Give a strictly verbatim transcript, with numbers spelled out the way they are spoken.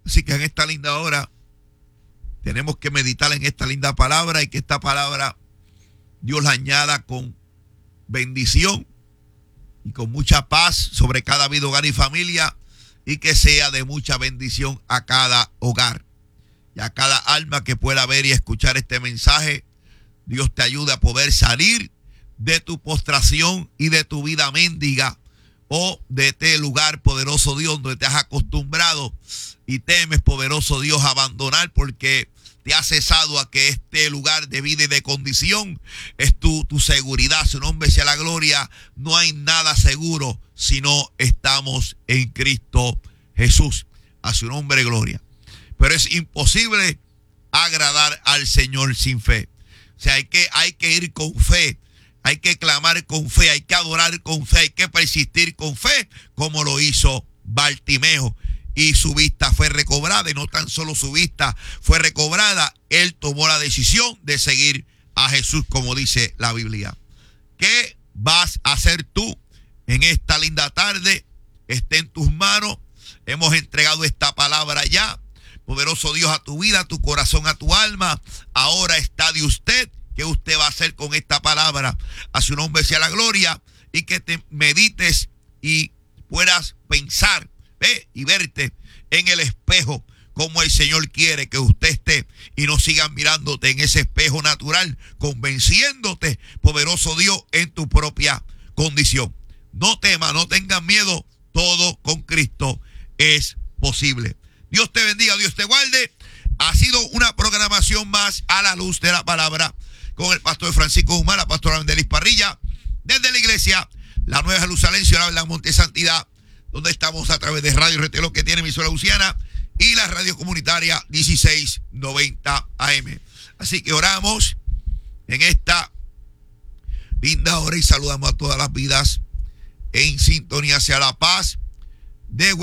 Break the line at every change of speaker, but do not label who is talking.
Así que en esta linda hora tenemos que meditar en esta linda palabra y que esta palabra Dios la añada con bendición y con mucha paz sobre cada vida, hogar y familia, y que sea de mucha bendición a cada hogar y a cada alma que pueda ver y escuchar este mensaje. Dios te ayude a poder salir de tu postración y de tu vida mendiga, o de este lugar, poderoso Dios, donde te has acostumbrado y temes, poderoso Dios, abandonar, porque te has cesado a que este lugar de vida y de condición es tu, tu seguridad. Su nombre sea la gloria. No hay nada seguro si no estamos en Cristo Jesús. A su nombre gloria. Pero es imposible agradar al Señor sin fe. O sea, hay que, hay que ir con fe. Hay que clamar con fe, hay que adorar con fe, hay que persistir con fe, como lo hizo Bartimeo. Y su vista fue recobrada, y no tan solo su vista fue recobrada, él tomó la decisión de seguir a Jesús, como dice la Biblia. ¿Qué vas a hacer tú en esta linda tarde? Está en tus manos. Hemos entregado esta palabra ya, poderoso Dios, a tu vida, a tu corazón, a tu alma. Ahora está de usted. ¿Qué usted va a hacer con esta palabra? A su nombre sea la gloria, y que te medites y puedas pensar, ve, y verte en el espejo como el Señor quiere que usted esté, y no sigas mirándote en ese espejo natural, convenciéndote, poderoso Dios, en tu propia condición. No temas, no tengas miedo, todo con Cristo es posible. Dios te bendiga, Dios te guarde. Ha sido una programación más a la luz de la palabra, con el pastor Francisco Guzmán, la pastora Mendelis Parrilla, desde la iglesia La Nueva Jerusalén, Ciudad de Monte Santidad, donde estamos a través de Radio Retelo, que tiene emisora Luciana, y la radio comunitaria dieciséis noventa A M. Así que oramos en esta linda hora y saludamos a todas las vidas en sintonía. Sea la paz de